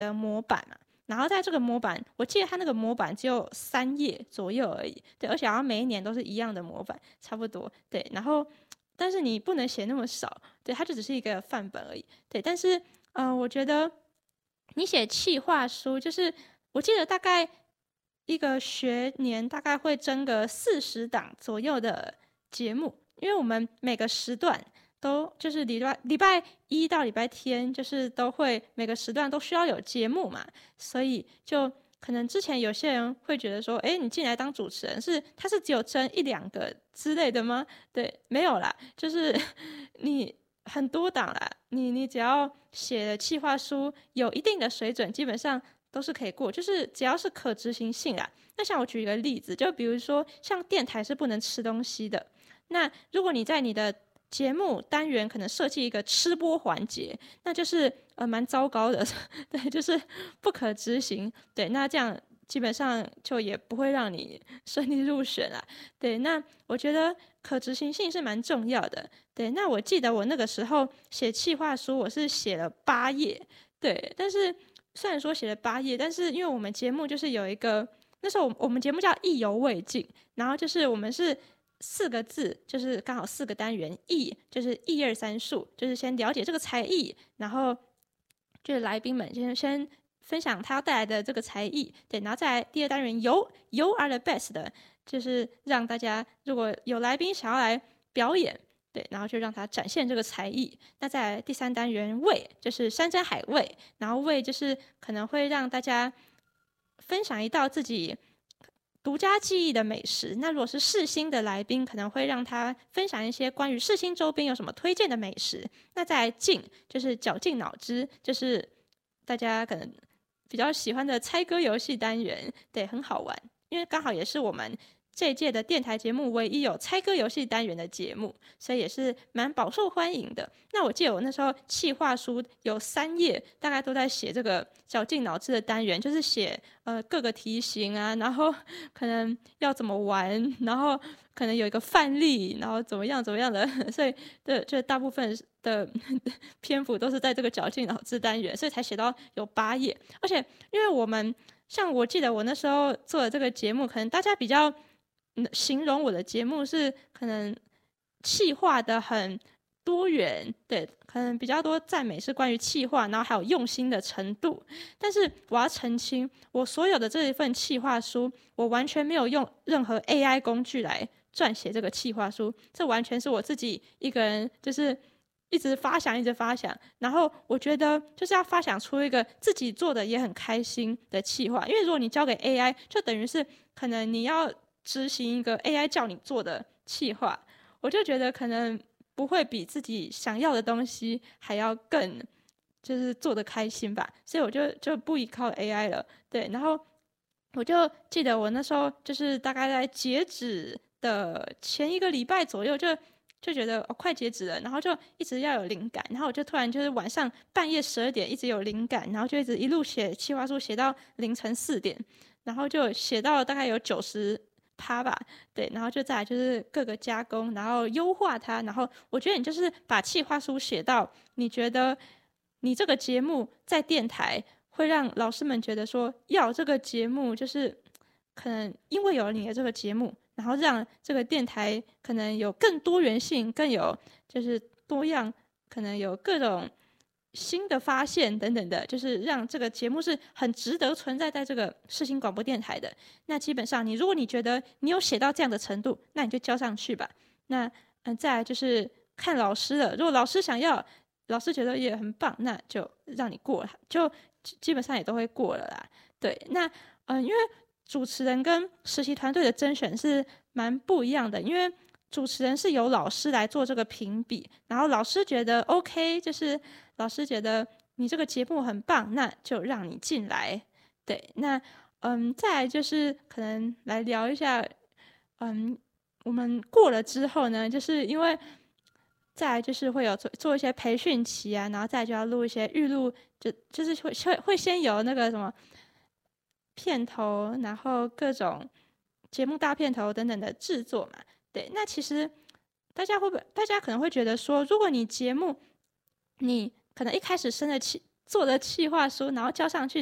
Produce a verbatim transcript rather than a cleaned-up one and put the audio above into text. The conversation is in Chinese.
的模板嘛，然后在这个模板，我记得它那个模板只有三页左右而已，对，而且好像每一年都是一样的模板，差不多，对，然后但是你不能写那么少，对，它就只是一个范本而已，对，但是呃，我觉得你写企划书，就是我记得大概一个学年大概会征个四十档左右的节目，因为我们每个时段都就是礼拜礼拜一到礼拜天，就是都会每个时段都需要有节目嘛，所以就可能之前有些人会觉得说，哎，你进来当主持人是他是只有征一两个之类的吗？对，没有啦，就是你很多档啦，你你只要写的企划书有一定的水准，基本上都是可以过，就是只要是可执行性啦。那像我举一个例子，就比如说像电台是不能吃东西的，那如果你在你的节目单元可能设计一个吃播环节，那就是呃蛮糟糕的，对，就是不可执行。对，那这样基本上就也不会让你顺利入选啦。对，那我觉得可执行性是蛮重要的。对，那我记得我那个时候写企划书，我是写了八页。对，但是虽然说写了八页，但是因为我们节目就是有一个那时候我们节目叫意犹未尽，然后就是我们是四个字，就是刚好四个单元，意就是一二三数，就是先了解这个才艺，然后就是来宾们先先分享他带来的这个才艺，对，然后再来第二单元由 You are the best 的，就是让大家如果有来宾想要来表演，对，然后就让他展现这个才艺。那在第三单元味就是山珍海味，然后味就是可能会让大家分享一道自己独家记忆的美食。那如果是世新的来宾，可能会让他分享一些关于世新周边有什么推荐的美食。那再来劲就是绞尽脑汁，就是大家可能比较喜欢的猜歌游戏单元，对，很好玩，因为刚好也是我们这一届的电台节目唯一有猜歌游戏单元的节目，所以也是蛮饱受欢迎的。那我记得我那时候企划书有三页，大概都在写这个绞尽脑汁的单元，就是写呃各个题型啊，然后可能要怎么玩，然后可能有一个范例，然后怎么样怎么样的，所以对，就大部分的篇幅都是在这个绞尽脑汁单元，所以才写到有八页。而且因为我们像我记得我那时候做的这个节目，可能大家比较形容我的节目是可能企划的很多元，对，可能比较多赞美是关于企划，然后还有用心的程度。但是我要澄清，我所有的这一份企划书，我完全没有用任何 A I 工具来撰写这个企划书，这完全是我自己一个人就是一直发想，一直发想。然后我觉得就是要发想出一个自己做的也很开心的企划，因为如果你交给 A I，就等于是可能你要执行一个 A I 叫你做的企划，我就觉得可能不会比自己想要的东西还要更就是做得开心吧，所以我就就不依靠 A I 了。对，然后我就记得我那时候就是大概在截止的前一个礼拜左右就。就觉得哦，快截止了，然后就一直要有灵感，然后我就突然就是晚上半夜十二点一直有灵感，然后就一直一路写企划书写到凌晨四点，然后就写到大概有九十趴吧，对，然后就再来就是各个加工，然后优化它，然后我觉得你就是把企划书写到你觉得你这个节目在电台会让老师们觉得说，要这个节目就是可能因为有了你的这个节目。然后让这个电台可能有更多元性，更有就是多样，可能有各种新的发现等等的，就是让这个节目是很值得存在在这个世新广播电台的。那基本上你如果你觉得你有写到这样的程度，那你就交上去吧。那嗯，再来就是看老师了，如果老师想要，老师觉得也很棒，那就让你过了，就基本上也都会过了啦。对，那嗯，因为。主持人跟实习团队的甄选是蛮不一样的，因为主持人是由老师来做这个评比，然后老师觉得 OK， 就是老师觉得你这个节目很棒，那就让你进来。对，那嗯，再来就是可能来聊一下，嗯，我们过了之后呢，就是因为再来就是会有做做一些培训期啊，然后再就要录一些预录，就就是会会会先有那个什么。片头，然后各种节目大片头等等的制作嘛，对，那其实大家会不会，大家可能会觉得说，如果你节目你可能一开始生的气做的企划书，然后交上去